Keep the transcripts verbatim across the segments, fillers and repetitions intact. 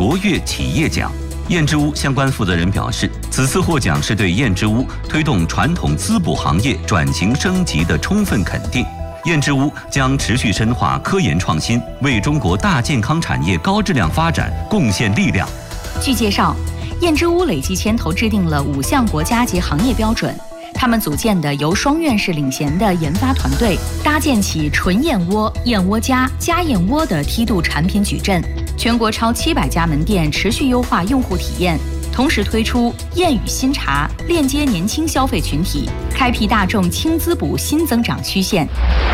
卓越企业奖。燕之屋相关负责人表示，此次获奖是对燕之屋推动传统滋补行业转型升级的充分肯定。燕之屋将持续深化科研创新，为中国大健康产业高质量发展贡献力量。 据介绍，燕之屋累计牵头制定了五项国家级行业标准。他们组建的由双院士领衔的研发团队，搭建起纯燕窝、燕窝加、加燕窝的梯度产品矩阵，全国超七百家门店持续优化用户体验，同时推出燕语新茶，链接年轻消费群体，开辟大众轻滋补新增长曲线。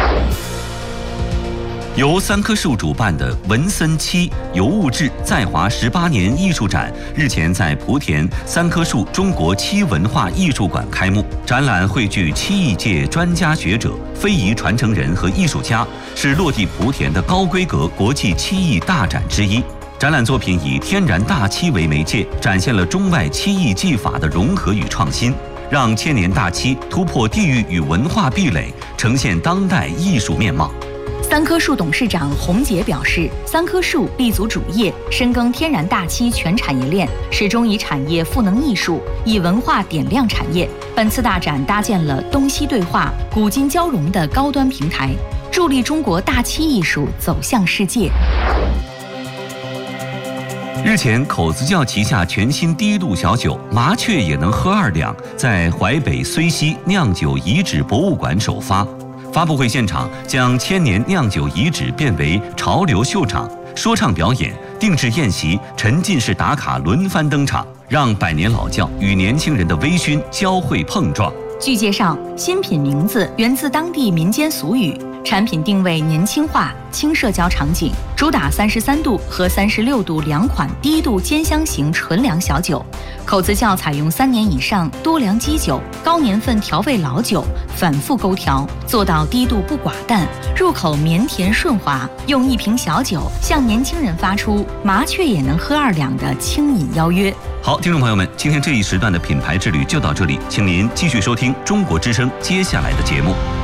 由三棵树主办的文森七尤物志在华十八年艺术展日前在莆田三棵树中国漆文化艺术馆开幕。展览汇聚漆艺界专家学者、非遗传承人和艺术家，是落地莆田的高规格国际漆艺大展之一。展览作品以天然大漆为媒介，展现了中外漆艺技法的融合与创新，让千年大漆突破地域与文化壁垒，呈现当代艺术面貌。 三棵树董事长洪杰表示，三棵树立足主业，深耕天然大漆全产业链，始终以产业赋能艺术，以文化点亮产业。本次大展搭建了东西对话、古今交融的高端平台，助力中国大漆艺术走向世界。 日前，口子窖旗下全新低度小酒麻雀也能喝二两在淮北睢溪酿酒遗址博物馆首发。发布会现场将千年酿酒遗址变为潮流秀场，说唱表演、定制宴席、沉浸式打卡轮番登场，让百年老窖与年轻人的微醺交汇碰撞。 据介绍，新品名字源自当地民间俗语，产品定位年轻化、轻社交场景，主打三十三度和三十六度两款低度兼香型纯粮小酒。口子窖采用三年以上多粮基酒、高年份调味老酒，反复勾调，做到低度不寡淡，入口绵甜顺滑。用一瓶小酒向年轻人发出麻雀也能喝二两的轻饮邀约。 好，听众朋友们，今天这一时段的品牌之旅就到这里，请您继续收听中国之声接下来的节目。